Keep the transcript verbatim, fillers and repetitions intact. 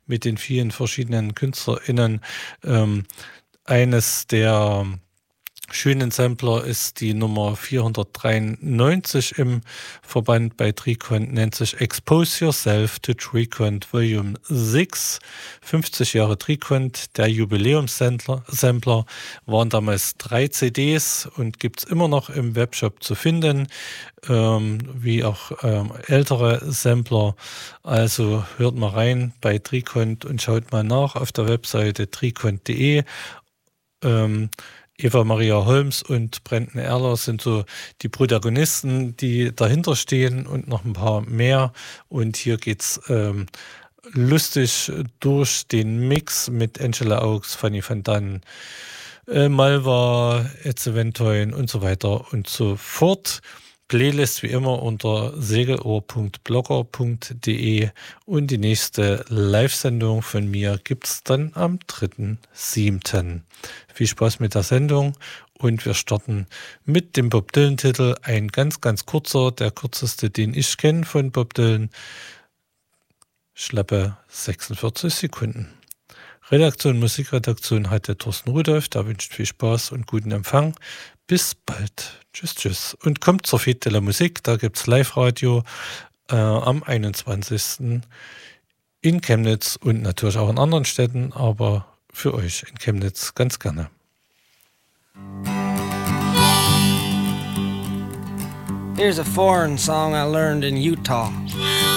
mit den vielen verschiedenen KünstlerInnen. Ähm, eines der schönen Sampler ist die Nummer vierhundertdreiundneunzig im Verband bei Triquant, nennt sich Expose Yourself to Triquant Volume sechs, fünfzig Jahre Triquant. Der Jubiläumssampler Sampler waren damals drei C Ds und gibt es immer noch im Webshop zu finden, ähm, wie auch ähm, ältere Sampler. Also hört mal rein bei Triquant und schaut mal nach auf der Webseite triquant punkt de. Ähm, Eva Maria Holmes und Brendan Erler sind so die Protagonisten, die dahinter stehen und noch ein paar mehr. Und hier geht's ähm, lustig durch den Mix mit Angela Augst, Fanny van Dan, äh, Malva, Etze Ventoin und so weiter und so fort. Playlist wie immer unter segelohr punkt blogger punkt de und die nächste Live-Sendung von mir gibt's dann am dritten siebten Viel Spaß mit der Sendung und wir starten mit dem Bob Dylan-Titel. Ein ganz, ganz kurzer, der kürzeste, den ich kenne von Bob Dylan. Schlappe sechsundvierzig Sekunden. Redaktion, Musikredaktion hatte Thorsten Rudolph. Da wünscht viel Spaß und guten Empfang. Bis bald. Tschüss, tschüss. Und kommt zur Fête de la Musique. Da gibt es Live-Radio äh, am einundzwanzigsten in Chemnitz und natürlich auch in anderen Städten, aber für euch in Chemnitz ganz gerne. Here's a foreign song I learned in Utah.